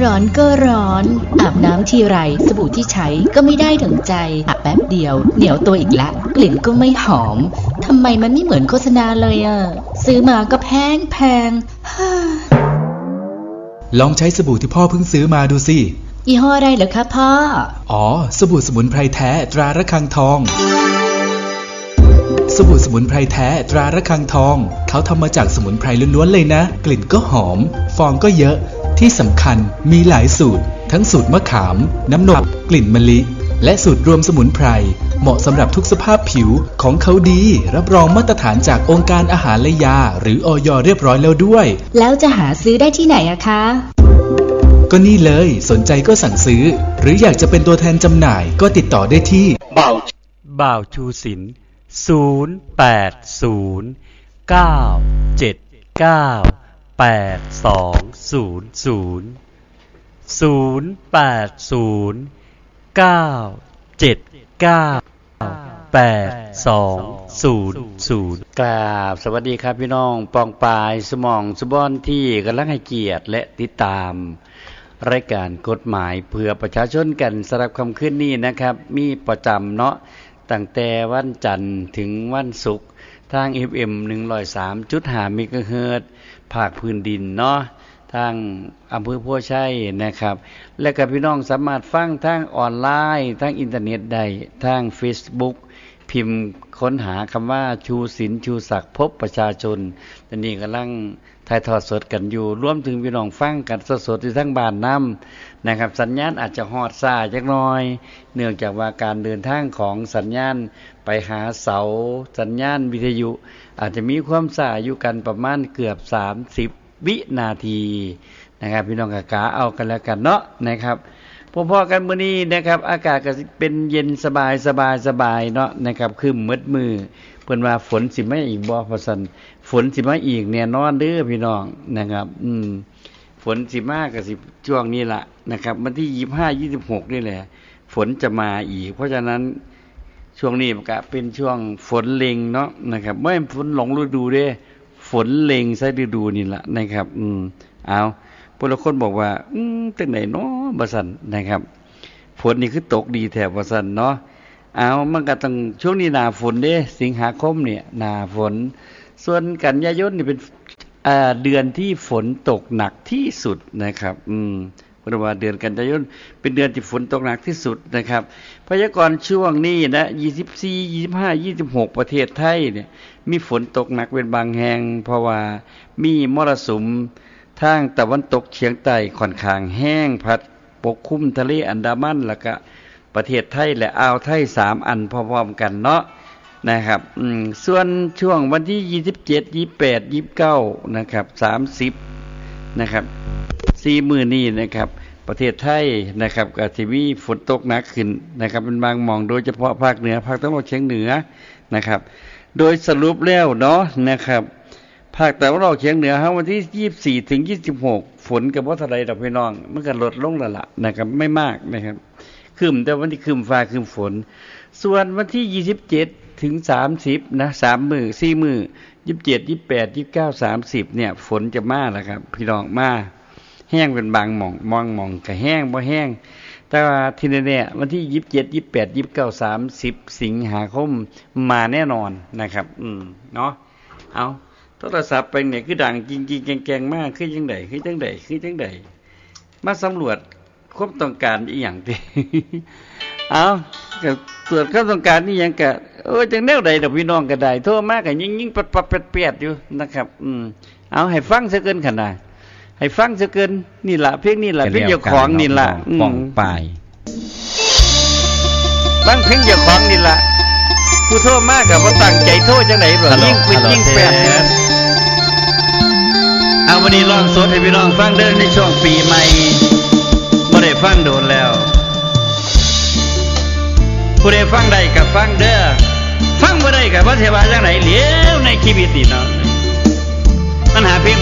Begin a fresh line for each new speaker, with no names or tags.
ร้อนก็ร้อนอาบน้ำทีไรสบู่ที่ใช้ก็ไม่ได้ถึงใจอาบแป๊บเดียวเหนียวตัวอีกละกลิ่นก็ไม่หอมทำไมมันไม่เหมือนโฆษณาเลยอ่ะซื้อมาก็แพง
ลองใช้สบู่ที่พ่อเพิ่งซื้อมาดูสิ
ยี่ห้ออะไรเหรอคะพ่อ
อ๋อสบู่สมุนไพรแท้ตราระฆังทองสบู่สมุนไพรแท้ตราระฆังทองเขาทำมาจากสมุนไพรล้วนๆเลยนะกลิ่นก็หอมฟองก็เยอะที่สำคัญมีหลายสูตรทั้งสูตรมะขามน้ำนมกลิ่นมะลิและสูตรรวมสมุนไพรเหมาะสำหรับทุกสภาพผิวของเขาดีรับรองมาตรฐานจากองค์การอาหารและยาหรืออย.เรียบร้อยแล้วด้วย
แล้วจะหาซื้อได้ที่ไหนอะคะ
ก็นี่เลยสนใจก็สั่งซื้อหรืออยากจะเป็นตัวแทนจำหน่ายก็ติดต่อได้ที่
บ่าวชูศิลป์กราบสวัสดีครับพี่น้องปองปายสมองสุบอนที่กำลังให้เกียรติและติดตามรายการกฎหมายเพื่อประชาชนกันสำหรับค่ำคืนนี้นะครับมีประจำเนาะตั้งแต่วันจันทร์ถึงวันศุกร์ทาง FM 103.5 เมกะเฮิรตซ์ภาคพื้นดินเนาะทางอำเภอโพธิ์ชัยนะครับและกับพี่น้องสามารถฟังทางออนไลน์ทางอินเทอร์เน็ตได้ทาง Facebook พิมพ์ค้นหาคำว่าชูศิลป์ชูศักดิ์พบประชาชนตอนนี้กำลังถ่ายทอดสดกันอยู่รวมถึงพี่น้องฟังกันสดๆที่ทั้งบ้านน้ำนะครับสัญญาณอาจจะฮอดซ่าจักหน่อยเนื่องจากว่าการเดินทางของสัญญาณไปหาเสาสัญญาณวิทยุอาจจะมีความซ่าอยู่กันประมาณเกือบ30วินาทีนะครับพี่น้องกะเอากันแล้วกันเนาะนะครับพอๆกันมื้อนี้นะครับอากาศก็เป็นเย็นสบายเนาะนะครับคือมืดมือเพิ่นว่าฝนสิมาอีกบ่ว่าซั่นฝนสิมาอีกแน่นอนเด้อพี่น้องนะครับฝนสิมาก็สิช่วงนี้ล่ะนะครับวันที่25 26นี่แหละฝนจะมาอีกเพราะฉะนั้นช่วงนี้มันก็เป็นช่วงฝนเล็งเนาะนะครับไม่ฝนหลงฤดูเด้ฝนเล็งใส่ฤดูนี่ล่ะนะครับเอาพวกเราคนบอกว่าจังไหนเนาะบ่ซั่นนะครับฝนนี่คือตกดีแท้บ่ซั่นเนาะเอามันก็ต้องช่วงนี้หน้าฝนเด้สิงหาคมเนี่ยหน้าฝนส่วนกันยายนนี่เป็นเดือนที่ฝนตกหนักที่สุดนะครับเพราะว่าเดือนกันยายนเป็นเดือนที่ฝนตกหนักที่สุดนะครับพยากรณ์ช่วงนี้นะ24 25 26ประเทศไทยเนี่ยมีฝนตกหนักเป็นบางแห่งเพราะว่ามีมรสุมทางตะวันตกเฉียงใต้ค่อนข้างแห้งพัดปกคลุมทะเลอันดามันแล้วก็ประเทศไทยและอ่าวไทย3อันพร้อมๆกันเนาะนะครับส่วนช่วงวันที่27 28 29นะครับ30นะครับ4มื้อนี้นะครับประเทศไทยนะครับก็สิมีฝนตกหนักขึ้นนะครับเป็นบางหม่องโดยเฉพาะภาคเหนือภาคตะวันออกเฉียงเหนือนะครับโดยสรุปแล้วเนาะนะครับภาคตะวันออกเฉียงเหนือวันที่24ถึง26ฝนก็บ่เท่าใดดอกพี่น้องมันก็ลดลงแล้วล่ะนะครับไม่มากนะครับครึ้มแต่วันที่ครึ้มฟ้าครึ้มฝนส่วนวันที่27ถึง30นะ3มื้อ4มื้อ27 28 29 30เนี่ยฝนจะมาแล้วครับพี่น้องมาแห้งเป็นบางหม่องก็แห้งบ่แห้งแต่ว่าที่แน่ๆวันที่27 28 29 30สิงหาคมมาแน่นอนนะครับเนาะเอาโทรศัพท์ไปเนี่ยคือดังจริงๆแกงๆมากคือจังได๋มาสำรวจความต้องการอีหยังติเอาก็ตรวจความต้องการนี่หยังก็จังแนวใดดอกพี่น้องก็ได้โทรมาก็ยิงๆปัดๆเปียดๆอยู่นะครับเอาให้ฟังซะเกินขนาดให้ฟังซะเกินนี่ล่ะเพลงนี่ล่ะเพลงเจ้าของนี่ล่ะป้องปายบางเพลงเจ้าของนี่ล่ะผู้โทรมาก็บ่ตั้งใจโทรจังได๋บ่ยิงปืนยิงแปดเอาวันนี้ร้องสดให้พี่น้องฟังเด้อในช่วงปีใหม่บ่ได้ฟังโดนแล้วผู้ใดฟังได้ก็ฟังเด้อฟังบ่ได้ก็บ่สิว่าจังได๋เหลียวในชีวิตนี่เนาะมันหาเพลง